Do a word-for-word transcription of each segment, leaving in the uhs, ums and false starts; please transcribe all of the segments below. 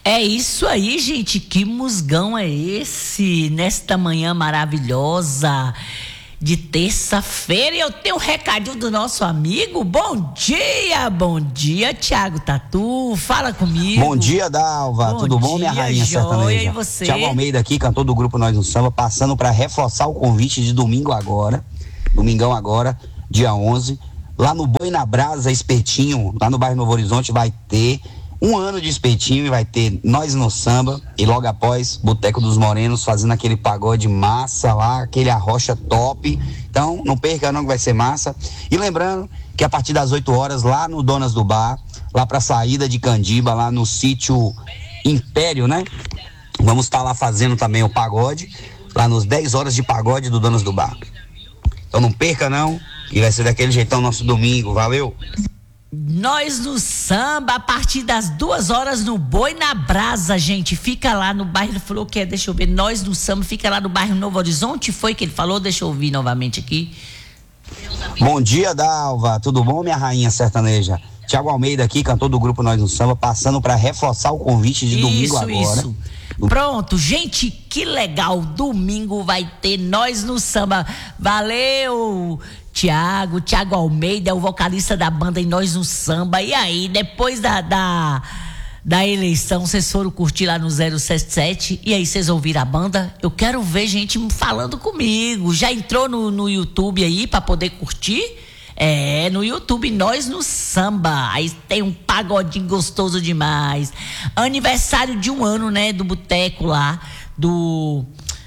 É isso aí, gente. Que musgão é esse? Nesta manhã maravilhosa de terça-feira. Eu tenho um recadinho do nosso amigo. Bom dia, bom dia, Thiago Tatu. Fala comigo. Bom dia, Dalva. Bom Tudo bom, dia, minha rainha joia, sertaneja? E você? Thiago Almeida aqui, cantor do grupo Nós no Samba, passando para reforçar o convite de domingo agora. Domingão agora, dia onze. Lá no Boi na Brasa, Espetinho, lá no bairro Novo Horizonte, vai ter um ano de espetinho e vai ter Nós no Samba e logo após Boteco dos Morenos fazendo aquele pagode massa lá, aquele arrocha top. Então não perca não que vai ser massa. E lembrando que a partir das oito horas lá no Donas do Bar, lá pra saída de Candiba, lá no sítio Império, né? Vamos estar lá fazendo também o pagode, lá nos dez horas de pagode do Donas do Bar. Então não perca não, e vai ser daquele jeitão nosso domingo, valeu? Nós no Samba, a partir das duas horas no Boi na Brasa, gente. Fica lá no bairro, ele falou que é, deixa eu ver, Nós no Samba, fica lá no bairro Novo Horizonte, foi que ele falou? Deixa eu ouvir novamente aqui. Bom dia, Dalva. Tudo bom, minha rainha sertaneja? Thiago Almeida aqui, cantor do grupo Nós no Samba, passando para reforçar o convite de domingo isso, agora. Isso. Pronto, gente, que legal. Domingo vai ter Nós no Samba. Valeu! Tiago, Tiago Almeida é o vocalista da banda em Nós no Samba. E aí, depois da, da, da eleição, vocês foram curtir lá no zero sete sete. E aí, vocês ouviram a banda? Eu quero ver gente falando comigo. Já entrou no, no YouTube aí pra poder curtir? É, no YouTube, Nós no Samba. Aí tem um pagodinho gostoso demais. Aniversário de um ano, né, do boteco lá, do...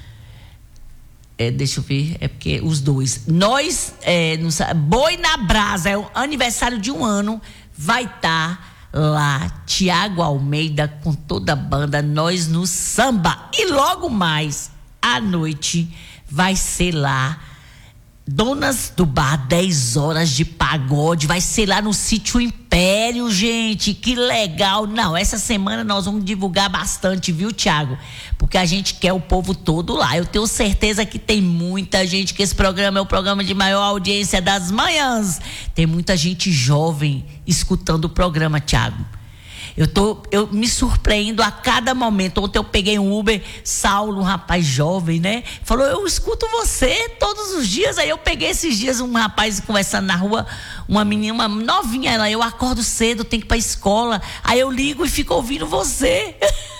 É, deixa eu ver, é porque os dois. Nós, é, no, Boi na Brasa, é o aniversário de um ano, vai estar tá lá, Thiago Almeida com toda a banda, Nós no Samba. E logo mais, à noite, vai ser lá, Donas do Bar, dez horas de pagode, vai ser lá no sítio Império, gente, que legal. Não, essa semana nós vamos divulgar bastante, viu, Thiago? Porque a gente quer o povo todo lá. Eu tenho certeza que tem muita gente, que esse programa é o programa de maior audiência das manhãs. Tem muita gente jovem escutando o programa, Thiago. Eu, tô, eu me surpreendo a cada momento. Ontem eu peguei um Uber, Saulo, um rapaz jovem, né? Falou, eu escuto você todos os dias. Aí eu peguei esses dias um rapaz conversando na rua, uma menina, uma novinha, ela, eu acordo cedo, tenho que ir pra escola. Aí eu ligo e fico ouvindo você.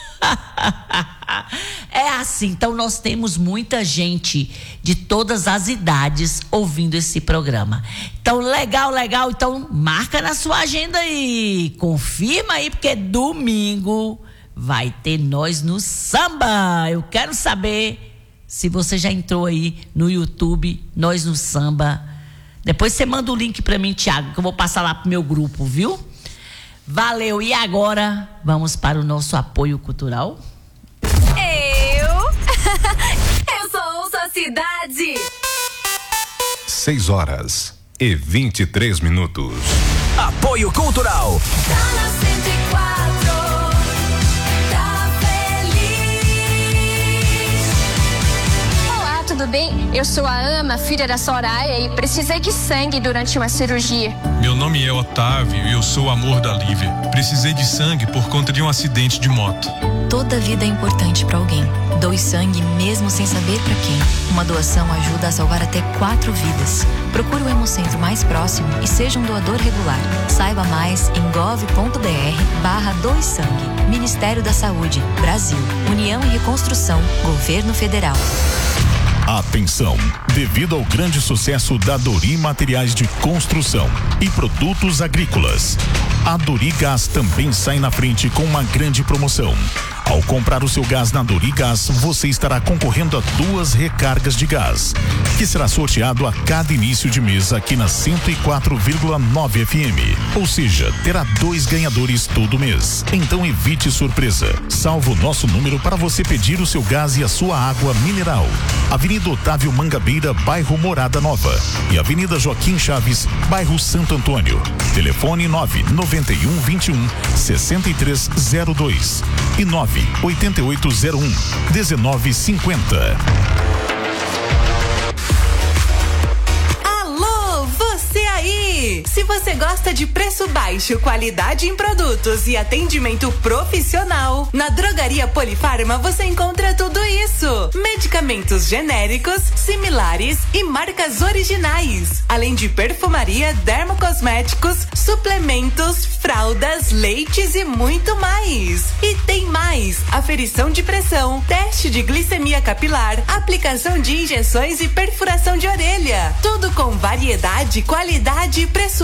É assim, então nós temos muita gente de todas as idades ouvindo esse programa. Então, legal, legal. Então, marca na sua agenda aí. Confirma aí, porque domingo vai ter Nós no Samba. Eu quero saber se você já entrou aí no YouTube, Nós no Samba. Depois você manda o link pra mim, Thiago, que eu vou passar lá pro meu grupo, viu? Valeu. E agora, vamos para o nosso apoio cultural. Eu? Eu sou ouço a cidade. seis horas e vinte e três minutos. Apoio cultural. Tudo bem? Eu sou a Ama, filha da Soraya, e precisei de sangue durante uma cirurgia. Meu nome é Otávio e eu sou o amor da Lívia. Precisei de sangue por conta de um acidente de moto. Toda vida é importante para alguém. Doe sangue mesmo sem saber para quem. Uma doação ajuda a salvar até quatro vidas. Procure o Hemocentro mais próximo e seja um doador regular. Saiba mais em gov.br barra doe sangue. Ministério da Saúde, Brasil, União e Reconstrução, Governo Federal. Atenção! Devido ao grande sucesso da Dori Materiais de Construção e Produtos Agrícolas, a Dori Gás também sai na frente com uma grande promoção. Ao comprar o seu gás na Dori Gás, você estará concorrendo a duas recargas de gás, que será sorteado a cada início de mês aqui na cento e quatro vírgula nove F M. Ou seja, terá dois ganhadores todo mês. Então evite surpresa. Salva o nosso número para você pedir o seu gás e a sua água mineral. Avenida Otávio Mangabeira, bairro Morada Nova, e Avenida Joaquim Chaves, bairro Santo Antônio. Telefone nove nove um, vinte e um, sessenta e três zero dois e nove oito oito zero um, dezenove cinquenta. Alô, você aí! Sim! Se você gosta de preço baixo, qualidade em produtos e atendimento profissional, na Drogaria Polifarma você encontra tudo isso. Medicamentos genéricos, similares e marcas originais. Além de perfumaria, dermocosméticos, suplementos, fraldas, leites e muito mais. E tem mais: aferição de pressão, teste de glicemia capilar, aplicação de injeções e perfuração de orelha. Tudo com variedade, qualidade e preço